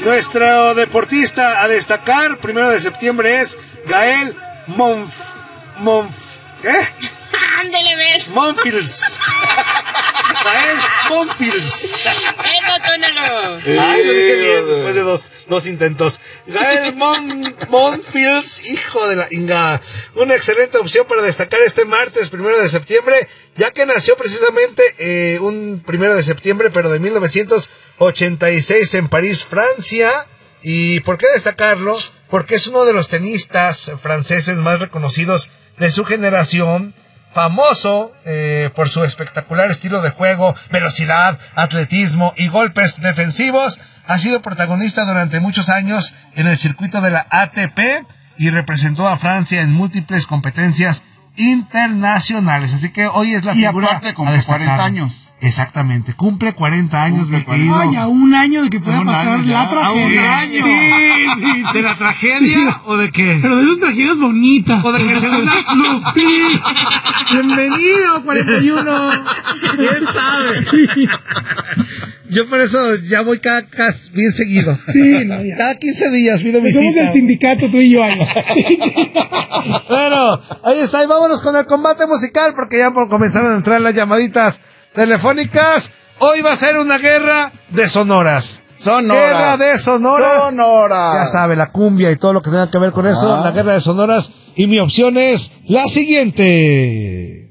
Nuestro deportista a destacar, 1 de septiembre, es Gael ¿qué? Ándele, ves. Monfils. Gael Monfils. Eso, tónalo. Ay, lo dije bien después de dos intentos. Gael Monfils, hijo de la Inga. Una excelente opción para destacar este martes 1 de septiembre, ya que nació precisamente un 1 de septiembre, pero de 1986 en París, Francia. ¿Y por qué destacarlo? Porque es uno de los tenistas franceses más reconocidos de su generación, famoso por su espectacular estilo de juego, velocidad, atletismo y golpes defensivos. Ha sido protagonista durante muchos años en el circuito de la ATP y representó a Francia en múltiples competencias internacionales. Así que hoy es la figura. Y aparte cumple 40 años. Exactamente, cumple 40 años, mi querido. Ay, a un año de que pueda pasar la tragedia. ¿A un año? Sí. ¿De la tragedia Sí. o de qué? Pero de esas tragedias bonitas. ¿O de que se una? Sí. Bienvenido, 41. ¿Quién sabe? Sí. Yo por eso ya voy cada bien seguido. Sí, no, ya. Cada 15 días pido mi Somos cita. el sindicato, tú y yo, Alba. Bueno, ahí está, y vámonos con el combate musical, porque ya comenzaron a entrar las llamaditas telefónicas. Hoy va a ser una guerra de sonoras. Guerra de sonoras. Ya sabe, la cumbia y todo lo que tenga que ver con eso, la guerra de sonoras. Y mi opción es la siguiente.